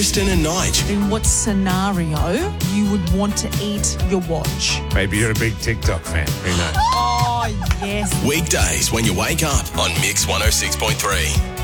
Kristen and Nige. In what scenario you would want to eat your watch? Maybe you're a big TikTok fan. Who knows? Oh, yes. Weekdays when you wake up on Mix 106.3.